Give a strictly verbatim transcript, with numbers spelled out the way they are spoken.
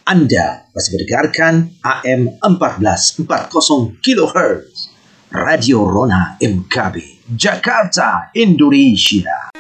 Anda masih mendengarkan A M empat belas empat puluh kilohertz Radio Rona M K B Jakarta, Indonesia.